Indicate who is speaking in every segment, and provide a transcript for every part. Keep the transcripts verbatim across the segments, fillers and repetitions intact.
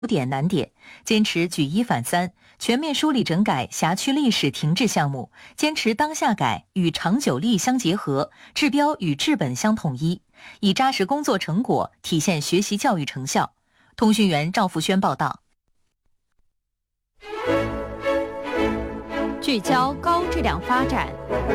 Speaker 1: 优点难点，坚持举一反三，全面梳理整改辖区历史停滞项目，坚持当下改与长久力相结合，治标与治本相统一，以扎实工作成果体现学习教育成效。通讯员赵福轩报道。
Speaker 2: 聚焦高质量发展。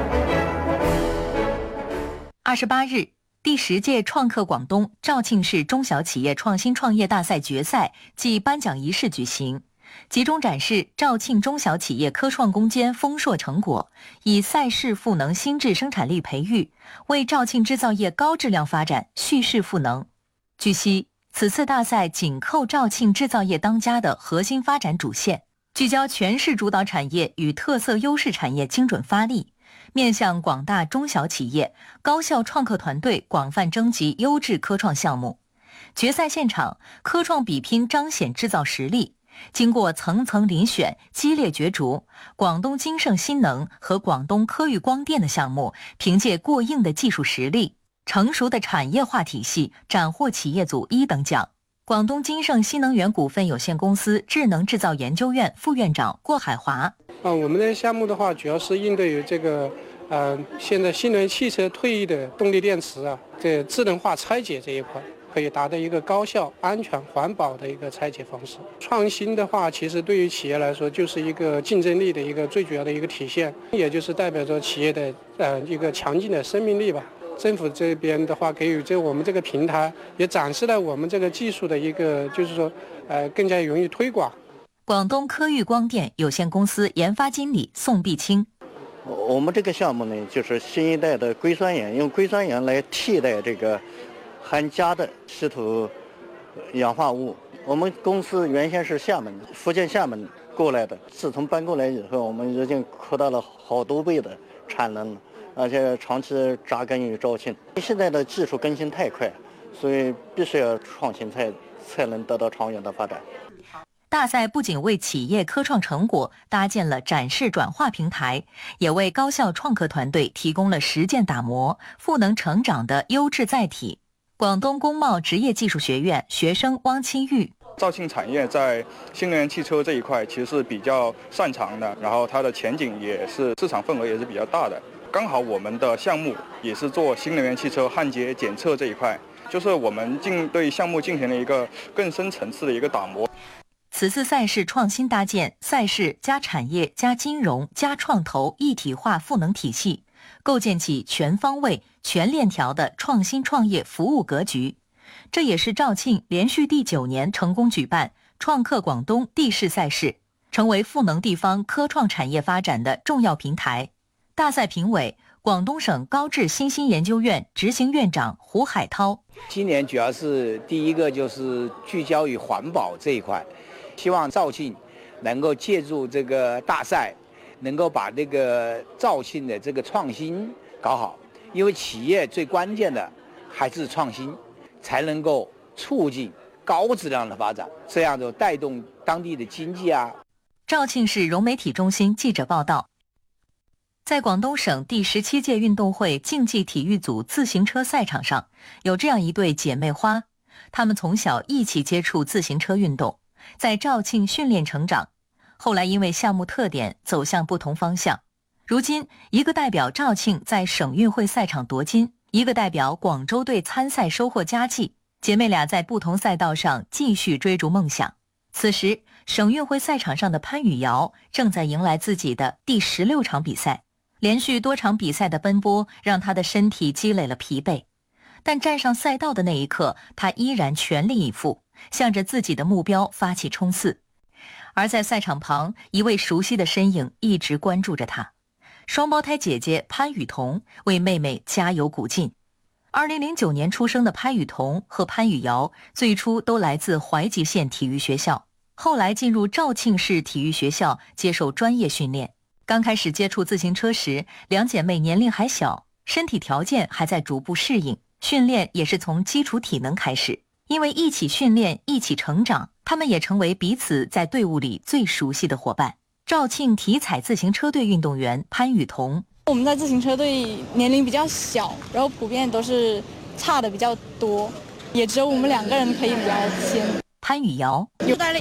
Speaker 1: 二十八日，第十届创客广东肇庆市中小企业创新创业大赛决赛暨颁奖仪式举行，集中展示肇庆中小企业科创攻坚丰硕成果，以赛事赋能新质生产力培育，为肇庆制造业高质量发展蓄势赋能。据悉，此次大赛紧扣肇庆制造业当家的核心发展主线，聚焦全市主导产业与特色优势产业精准发力，面向广大中小企业、高校创客团队广泛征集优质科创项目。决赛现场，科创比拼彰显制造实力。经过层层遴选、激烈角逐，广东金盛新能和广东科裕光电的项目凭借过硬的技术实力、成熟的产业化体系，斩获企业组一等奖。广东金盛新能源股份有限公司智能制造研究院副院长郭海华：
Speaker 3: 啊，我们的项目的话，主要是应对于这个，呃，现在新能源汽车退役的动力电池啊，这智能化拆解这一块，可以达到一个高效、安全、环保的一个拆解方式。创新的话，其实对于企业来说，就是一个竞争力的一个最主要的一个体现，也就是代表着企业的呃一个强劲的生命力吧。政府这边的话，给予这我们这个平台，也展示了我们这个技术的一个，就是说，呃，更加容易推广。
Speaker 1: 广东科裕光电有限公司研发经理宋碧清：
Speaker 4: 我们这个项目呢，就是新一代的硅酸盐，用硅酸盐来替代这个含镓的稀土氧化物。我们公司原先是厦门、福建厦门过来的，自从搬过来以后，我们已经扩大了好多倍的产能了。而且长期扎根于肇庆，现在的技术更新太快，所以必须要创新才才能得到长远的发展。
Speaker 1: 大赛不仅为企业科创成果搭建了展示转化平台，也为高校创客团队提供了实践打磨、赋能成长的优质载体。广东工贸职业技术学院学生汪清玉：
Speaker 5: 肇庆产业在新能源汽车这一块其实是比较擅长的，然后它的前景也是市场份额也是比较大的。刚好我们的项目也是做新能源汽车焊接检测这一块，就是我们进对项目进行了一个更深层次的一个打磨。
Speaker 1: 此次赛事创新搭建赛事加产业加金融加创投一体化赋能体系，构建起全方位全链条的创新创业服务格局。这也是肇庆连续第九年成功举办创客广东地市赛事，成为赋能地方科创产业发展的重要平台。大赛评委广东省高质新兴研究院执行院长胡海涛：
Speaker 6: 今年主要是第一个就是聚焦于环保这一块，希望肇庆能够借助这个大赛，能够把这个肇庆的这个创新搞好，因为企业最关键的还是创新，才能够促进高质量的发展，这样就带动当地的经济啊。
Speaker 1: 肇庆市融媒体中心记者报道。在广东省第十七届运动会竞技体育组自行车赛场上，有这样一对姐妹花，她们从小一起接触自行车运动，在肇庆训练成长，后来因为项目特点走向不同方向。如今，一个代表肇庆在省运会赛场夺金，一个代表广州队参赛收获佳绩，姐妹俩在不同赛道上继续追逐梦想。此时，省运会赛场上的潘雨瑶正在迎来自己的第十六场比赛。连续多场比赛的奔波让他的身体积累了疲惫，但站上赛道的那一刻，他依然全力以赴，向着自己的目标发起冲刺。而在赛场旁，一位熟悉的身影一直关注着他，双胞胎姐姐潘雨桐为妹妹加油鼓劲。二零零九年出生的潘雨桐和潘雨瑶最初都来自怀集县体育学校，后来进入肇庆市体育学校接受专业训练。刚开始接触自行车时，两姐妹年龄还小，身体条件还在逐步适应，训练也是从基础体能开始。因为一起训练，一起成长，她们也成为彼此在队伍里最熟悉的伙伴。肇庆体彩自行车队运动员潘雨桐：
Speaker 7: 我们在自行车队年龄比较小，然后普遍都是差的比较多，也只有我们两个人可以聊天。
Speaker 1: 潘雨瑶：
Speaker 7: 有带了